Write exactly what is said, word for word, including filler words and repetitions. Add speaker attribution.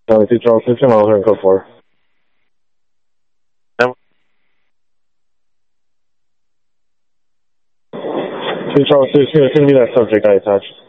Speaker 1: Charlie two Charles two, two miles, here in code four.
Speaker 2: Yep.
Speaker 1: two Charles two, it's going to be that subject I attached.